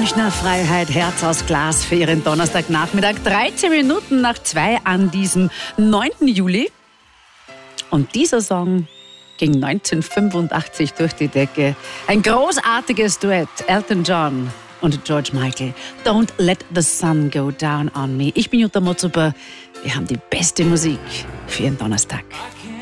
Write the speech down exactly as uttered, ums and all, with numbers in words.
Münchner Freiheit, Herz aus Glas für Ihren Donnerstagnachmittag. dreizehn Minuten nach zwei an diesem neunten Juli. Und dieser Song ging neunzehnhundertfünfundachtzig durch die Decke. Ein großartiges Duett, Elton John und George Michael. Don't let the sun go down on me. Ich bin Jutta Motzuber. Wir haben die beste Musik für Ihren Donnerstag.